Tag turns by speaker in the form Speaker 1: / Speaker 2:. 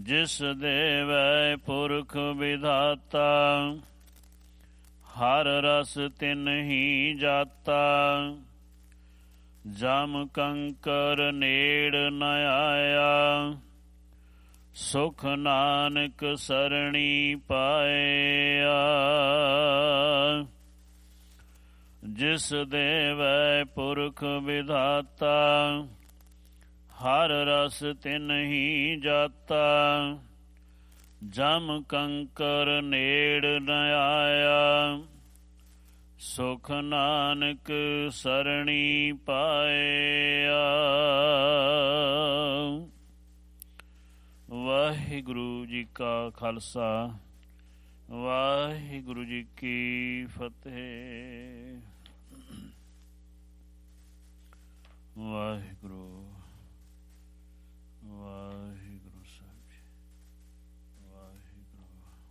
Speaker 1: ਜਿਸ ਦੇਵੈ ਪੁਰਖ ਵਿਧਾਤਾ ਹਰ ਰਸ ਤਿਨਹੀ ਜਾਤਾ ਜਮ ਕੰਕਰ ਨੇੜ ਨ ਆਇਆ ਸੁਖ ਨਾਨਕ ਸਰਣੀ ਪਾਇਆ ਜਿਸ ਦੇਵੈ ਪੁਰਖ ਵਿਧਾਤਾ ਹਰ ਰਸ ਤਿਨਹੀ ਜਾਤਾ ਜਮ ਕੰਕਰ ਨੇੜ ਨ ਆਇਆ ਸੁਖ ਨਾਨਕ ਸਰਣੀ ਪਾਇਆ। ਵਾਹਿਗੁਰੂ ਜੀ ਕਾ ਖਾਲਸਾ ਵਾਹਿਗੁਰੂ ਜੀ ਕੀ ਫਤਿਹ। ਵਾਹਿਗੁਰੂ।